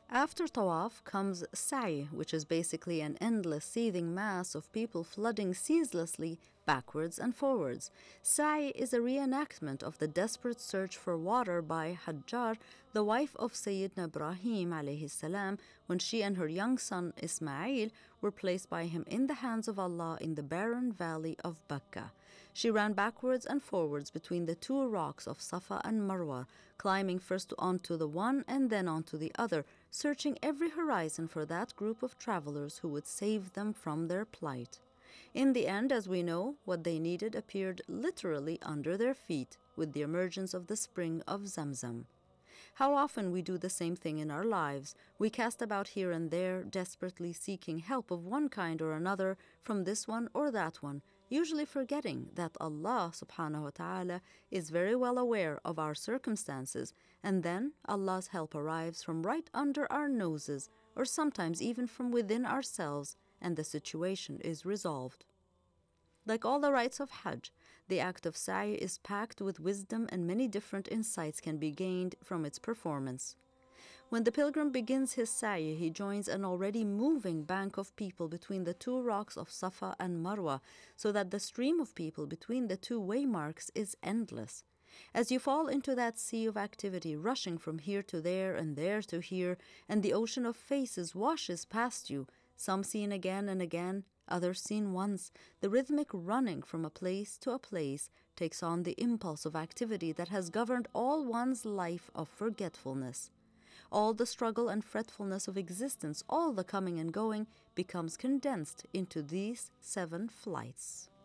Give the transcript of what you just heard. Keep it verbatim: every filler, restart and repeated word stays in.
After tawaf comes sa'i, which is basically an endless seething mass of people flooding ceaselessly backwards and forwards. Sa'i is a reenactment of the desperate search for water by Hajjar, the wife of Sayyidina Ibrahim alayhi salam, when she and her young son Ismail were placed by him in the hands of Allah in the barren valley of Bakka. She ran backwards and forwards between the two rocks of Safa and Marwa, climbing first onto the one and then onto the other, searching every horizon for that group of travelers who would save them from their plight. In the end, as we know, what they needed appeared literally under their feet with the emergence of the spring of Zamzam. How often we do the same thing in our lives. We cast about here and there, desperately seeking help of one kind or another from this one or that one, usually forgetting that Allah subhanahu wa ta'ala is very well aware of our circumstances, and then Allah's help arrives from right under our noses, or sometimes even from within ourselves, and the situation is resolved. Like all the rites of Hajj, the act of sa'i is packed with wisdom, and many different insights can be gained from its performance. When the pilgrim begins his sa'i, he joins an already moving bank of people between the two rocks of Safa and Marwa, so that the stream of people between the two waymarks is endless. As you fall into that sea of activity, rushing from here to there and there to here, and the ocean of faces washes past you, some seen again and again, others seen once, the rhythmic running from a place to a place takes on the impulse of activity that has governed all one's life of forgetfulness. All the struggle and fretfulness of existence, all the coming and going, becomes condensed into these seven flights.